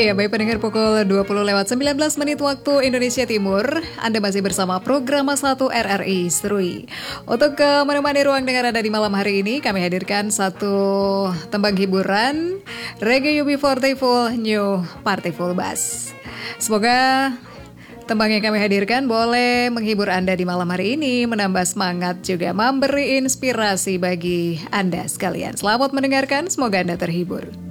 Iya, baik pendengar pukul 20 lewat 19 menit waktu Indonesia Timur. Anda masih bersama program 1 RRI Serui. Untuk menemani ruang dengar Anda di malam hari ini, kami hadirkan satu tembang hiburan Reggae UB40 New Partyful Bass. Semoga tembang yang kami hadirkan boleh menghibur Anda di malam hari ini, menambah semangat juga memberi inspirasi bagi Anda sekalian. Selamat mendengarkan, semoga Anda terhibur.